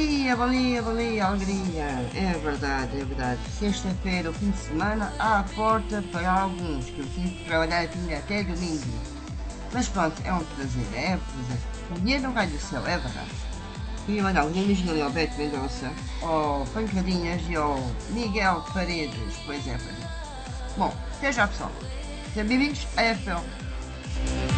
bom dia, alegria. É verdade, é verdade. Sexta-feira, o fim de semana, há a porta para alguns, que eu tive que trabalhar aqui até domingo. Mas pronto, é um prazer, é um prazer. O dinheiro não cai do céu, é verdade. Queria mandar um beijinho ali ao Beto Mendonça, ao Pancadinhas e ao Miguel Paredes. Pois é, pois é. Bom, até já pessoal. Sejam bem-vindos a FL.